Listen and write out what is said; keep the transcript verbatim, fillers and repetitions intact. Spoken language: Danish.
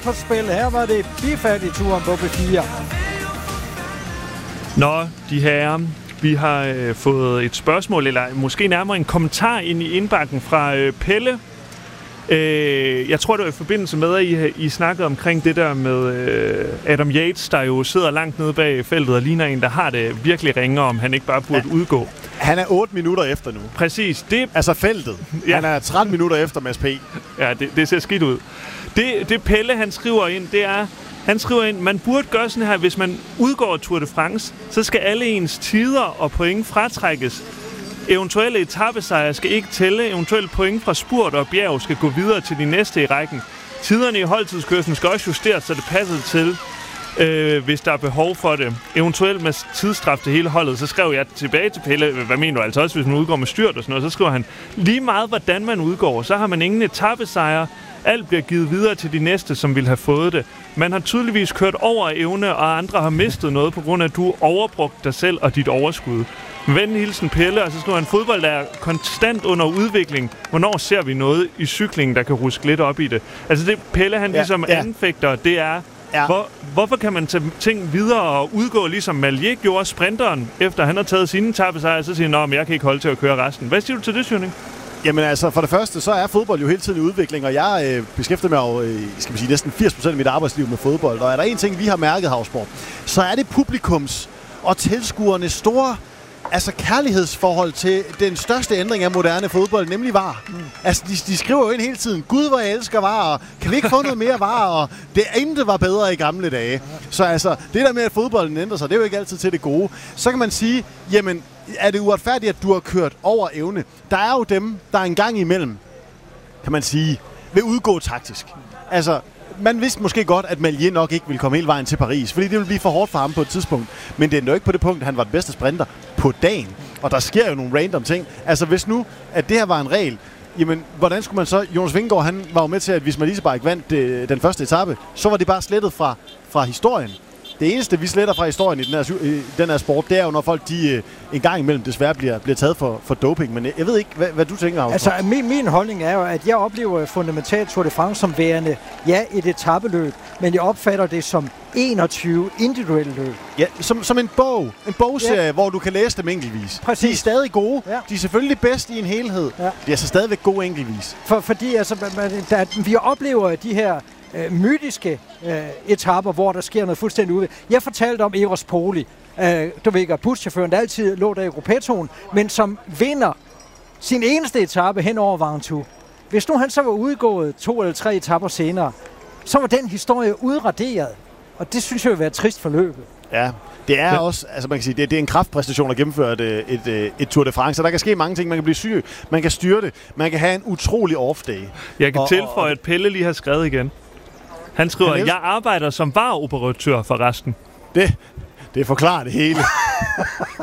på spil. Her var det bifærdig-turen på B fire. Nå, de her, vi har øh, fået et spørgsmål, eller måske nærmere en kommentar ind i indbakken fra øh, Pelle. Øh, jeg tror, det var i forbindelse med, at I, I snakkede omkring det der med øh, Adam Yates, der jo sidder langt nede bag feltet og ligner en, der har det virkelig ringer, om han ikke bare burde ja. udgå. Han er otte minutter efter nu. Præcis. Det... Altså feltet. Ja. Han er tretten minutter efter Mads P. Ja, det, det ser skidt ud. Det, det Pelle, han skriver ind, det er... Han skriver ind, man burde gøre sådan her, hvis man udgår Tour de France, så skal alle ens tider og point fratrækkes. Eventuelle etapesejre skal ikke tælle. Eventuelle point fra spurt og bjerg skal gå videre til de næste i rækken. Tiderne i holdtidskørslen skal også justeres, så det passer til, øh, hvis der er behov for det. Eventuelt med tidsstraf til hele holdet. Så skrev jeg tilbage til Pelle, hvad mener du altså også, hvis man udgår med styrt og sådan noget. Så skriver han, lige meget hvordan man udgår, så har man ingen etapesejre. Alt bliver givet videre til de næste, som vil have fået det. Man har tydeligvis kørt over evne, og andre har mistet noget, på grund af, at du overbrugt dig selv og dit overskud. Venlig hilsen Pelle, og så skriver han, fodbold der er konstant under udvikling. Hvornår ser vi noget i cyklingen, der kan ruske lidt op i det? Altså det Pelle, han ja, ligesom ja. anfægter, det er, ja. hvor, hvorfor kan man tage ting videre og udgå, ligesom Malier gjorde sprinteren, efter han har taget sine etapesejre, så siger han, at jeg kan ikke holde til at køre resten. Hvad siger du til det, Schønning? Jamen altså, for det første, så er fodbold jo hele tiden i udvikling, og jeg øh, beskæftiger mig jo, øh, skal man sige, næsten firs procent af mit arbejdsliv med fodbold. Og er der en ting, vi har mærket, Havsborg, så er det publikums og tilskuernes store altså kærlighedsforhold til den største ændring af moderne fodbold, nemlig V A R. Mm. Altså, de, de skriver jo ind hele tiden, Gud, hvor jeg elsker V A R, og kan vi ikke få noget mere V A R, og det intet var bedre i gamle dage. Så altså, det der med, at fodbolden ændrer sig, det er jo ikke altid til det gode. Så kan man sige, jamen, er det uretfærdigt, at du har kørt over evne? Der er jo dem, der en gang imellem, kan man sige, vil udgå taktisk. Altså, man vidste måske godt, at Malier nok ikke ville komme hele vejen til Paris, fordi det ville blive for hårdt for ham på et tidspunkt. Men det er jo ikke på det punkt, at han var den bedste sprinter på dagen. Og der sker jo nogle random ting. Altså, hvis nu, at det her var en regel, jamen, hvordan skulle man så... Jonas Vingegaard, han var jo med til, at hvis Malise Bike vandt øh, den første etape, så var det bare slettet fra, fra historien. Det eneste, vi sletter fra historien i den her, i den her sport, det er jo, når folk de, øh, en gang imellem desværre bliver, bliver taget for, for doping. Men jeg, jeg ved ikke, hvad, hvad du tænker om. Altså, min, min holdning er jo, at jeg oplever fundamentalt Tour de France som værende, ja, et etapeløb, men jeg opfatter det som enogtyve individuelle løb. Ja, som, som en bog. En bogserie, ja. Hvor du kan læse dem enkeltvis. Præcis. De er stadig gode. Ja. De er selvfølgelig bedst i en helhed. Ja. De er altså stadigvæk gode enkeltvis. For, fordi altså, der, vi oplever de her øh, mytiske øh, etaper, hvor der sker noget fuldstændig ude. Jeg fortalte om Eros Poli. Øh, du ved ikke, buschaufføren, der altid lå der i gruppetonen, men som vinder sin eneste etape hen over Ventoux. Hvis nu han så var udgået to eller tre etaper senere, så var den historie udraderet. Og det synes jeg vil være trist for løbet. Ja, det er ja. også, altså man kan sige, det, det er en kraftpræstation at gennemføre et, et, et, et Tour de France, og der kan ske mange ting. Man kan blive syg, man kan styre det, man kan have en utrolig off-day. Jeg kan og, tilføje, at Pelle lige har skrevet igen. Han skriver, at jeg arbejder som vareoperatør for resten. Det, det forklarer det hele.